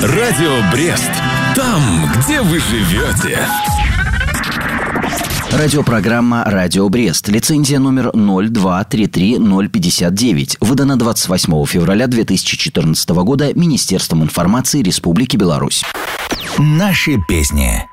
Радио Брест. Там, где вы живете. Радиопрограмма «Радио Брест». Лицензия номер 0233059. Выдана 28 февраля 2014 года Министерством информации Республики Беларусь. Наши песни.